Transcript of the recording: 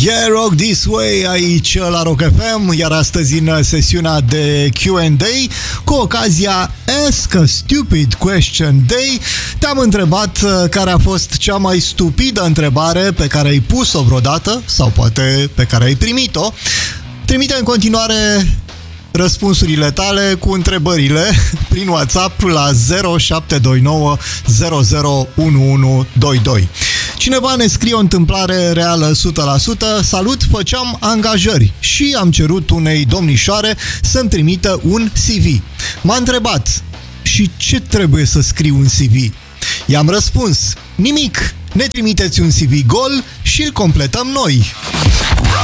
Yeah, Rock This Way aici la Rock FM, iar astăzi în sesiunea de Q&A cu ocazia Ask a Stupid Question Day te-am întrebat care a fost cea mai stupidă întrebare pe care ai pus-o vreodată sau poate pe care ai primit-o. Trimite în continuare răspunsurile tale cu întrebările prin WhatsApp la 0729 001122. Cineva ne scrie o întâmplare reală 100%. Salut, făceam angajări și am cerut unei domnișoare să-mi trimită un CV. M-a întrebat, și ce trebuie să scriu în CV? I-am răspuns, nimic, ne trimiteți un CV gol și îl completăm noi.